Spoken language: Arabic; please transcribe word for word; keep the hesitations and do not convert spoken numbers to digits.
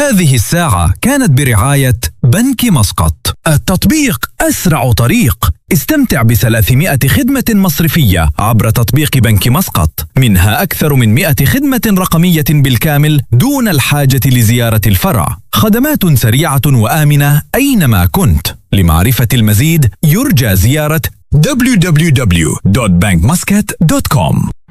هذه الساعة كانت برعاية بنك مسقط. التطبيق أسرع طريق. استمتع بثلاثمائة خدمة مصرفية عبر تطبيق بنك مسقط، منها أكثر من مئة خدمة رقمية بالكامل دون الحاجة لزيارة الفرع. خدمات سريعة وآمنة أينما كنت. لمعرفة المزيد يرجى زيارة دبليو دبليو دبليو دوت بنك مسقط دوت كوم.